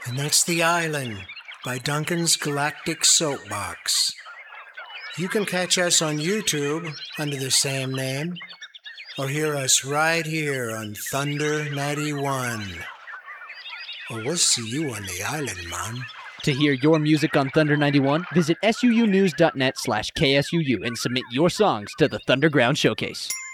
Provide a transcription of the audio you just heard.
And that's The Island by Duncan's Galactic Soapbox. You can catch us on YouTube under the same name, or hear us right here on Thunder 91. Well, we'll see you on the island, man. To hear your music on Thunder 91, visit suunews.net/KSUU and submit your songs to the Thunderground Showcase.